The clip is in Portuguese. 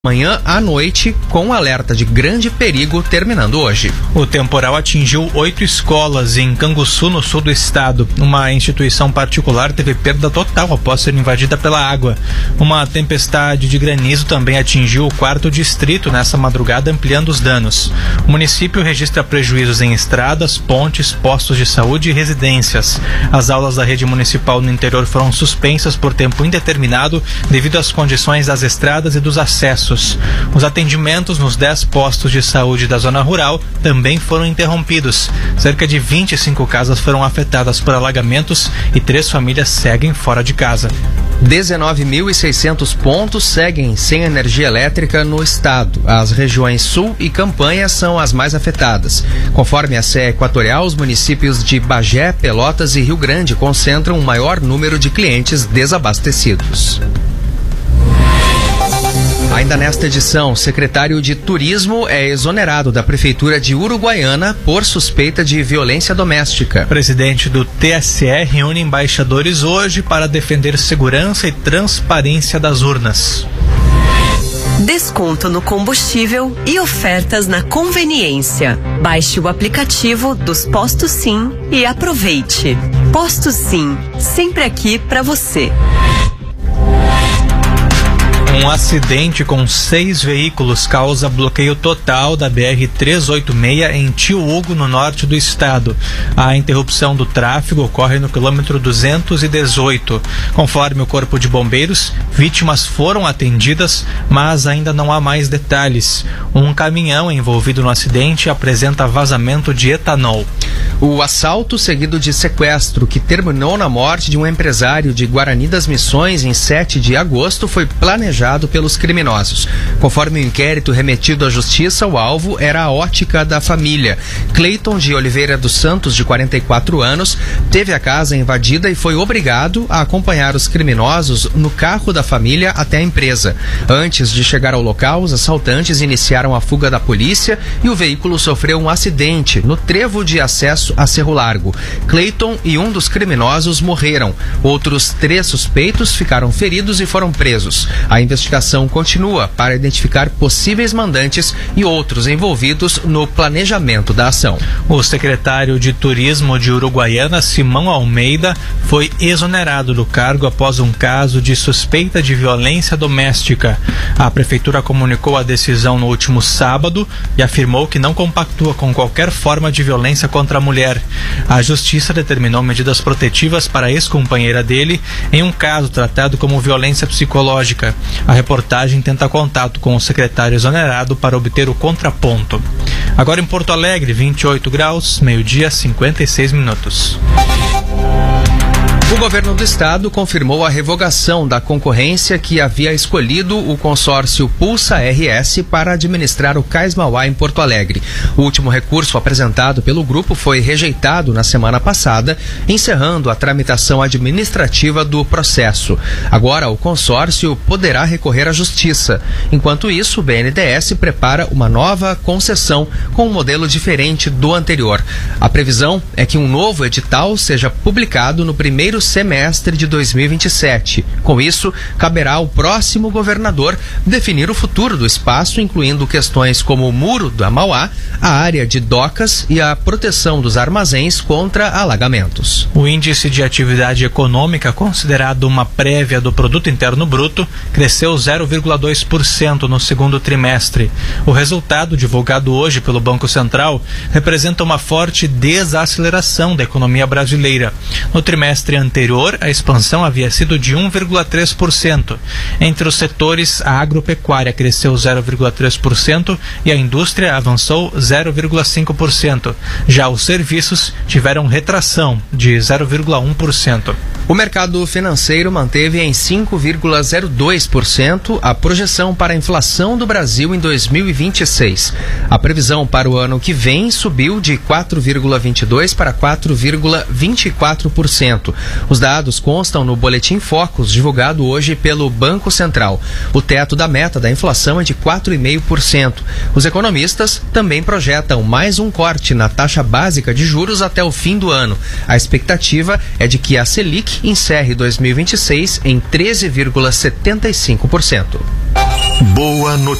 manhã à noite, com alerta de grande perigo terminando hoje. O temporal atingiu 8 escolas em Canguçu, no sul do estado. Uma instituição particular teve perda total após ser invadida pela água. Uma tempestade de granizo também atingiu o 4º distrito nessa madrugada, ampliando os danos. O município registra prejuízos em estradas, pontes, postos de saúde e residências. As aulas da rede municipal no interior foram suspensas por tempo indeterminado devido às condições das estradas e dos acessos. Os atendimentos nos 10 postos de saúde da zona rural também foram interrompidos. Cerca de 25 casas foram afetadas por alagamentos e 3 famílias seguem fora de casa. 19.600 pontos seguem sem energia elétrica no estado. As regiões Sul e Campanha são as mais afetadas. Conforme a CE Equatorial, os municípios de Bagé, Pelotas e Rio Grande concentram o maior número de clientes desabastecidos. Ainda nesta edição, o secretário de Turismo é exonerado da Prefeitura de Uruguaiana por suspeita de violência doméstica. O presidente do TSE reúne embaixadores hoje para defender segurança e transparência das urnas. Desconto no combustível e ofertas na conveniência. Baixe o aplicativo dos Postos Sim e aproveite. Postos Sim, sempre aqui para você. Um acidente com 6 veículos causa bloqueio total da BR-386 em Tio Hugo, no norte do estado. A interrupção do tráfego ocorre no quilômetro 218. Conforme o Corpo de Bombeiros, vítimas foram atendidas, mas ainda não há mais detalhes. Um caminhão envolvido no acidente apresenta vazamento de etanol. O assalto seguido de sequestro que terminou na morte de um empresário de Guarani das Missões em 7 de agosto foi planejado pelos criminosos. Conforme o inquérito remetido à justiça, o alvo era a ótica da família. Cleiton de Oliveira dos Santos, de 44 anos, teve a casa invadida e foi obrigado a acompanhar os criminosos no carro da família até a empresa. Antes de chegar ao local, os assaltantes iniciaram a fuga da polícia e o veículo sofreu um acidente no trevo de acesso a Cerro Largo. Cleiton e um dos criminosos morreram. Outros 3 suspeitos ficaram feridos e foram presos. A investigação continua para identificar possíveis mandantes e outros envolvidos no planejamento da ação. O secretário de Turismo de Uruguaiana, Simão Almeida, foi exonerado do cargo após um caso de suspeita de violência doméstica. A prefeitura comunicou a decisão no último sábado e afirmou que não compactua com qualquer forma de violência contra a mulher. A justiça determinou medidas protetivas para a ex-companheira dele em um caso tratado como violência psicológica. A reportagem tenta contato com o secretário exonerado para obter o contraponto. Agora em Porto Alegre, 28 graus, meio-dia, 56 minutos. O governo do estado confirmou a revogação da concorrência que havia escolhido o consórcio Pulsa RS para administrar o Cais Mauá em Porto Alegre. O último recurso apresentado pelo grupo foi rejeitado na semana passada, encerrando a tramitação administrativa do processo. Agora, o consórcio poderá recorrer à justiça. Enquanto isso, o BNDES prepara uma nova concessão com um modelo diferente do anterior. A previsão é que um novo edital seja publicado no primeiro semestre de 2027. Com isso, caberá ao próximo governador definir o futuro do espaço, incluindo questões como o muro da Mauá, a área de docas e a proteção dos armazéns contra alagamentos. O índice de atividade econômica, considerado uma prévia do Produto Interno Bruto, cresceu 0,2% no segundo trimestre. O resultado, divulgado hoje pelo Banco Central, representa uma forte desaceleração da economia brasileira. No trimestre anterior, a expansão havia sido de 1,3%. Entre os setores, a agropecuária cresceu 0,3% e a indústria avançou 0,5%. Já os serviços tiveram retração de 0,1%. O mercado financeiro manteve em 5,02% a projeção para a inflação do Brasil em 2026. A previsão para o ano que vem subiu de 4,22% para 4,24%. Os dados constam no Boletim Focus, divulgado hoje pelo Banco Central. O teto da meta da inflação é de 4,5%. Os economistas também projetam mais um corte na taxa básica de juros até o fim do ano. A expectativa é de que a Selic encerre 2026 em 13,75%. Boa notícia.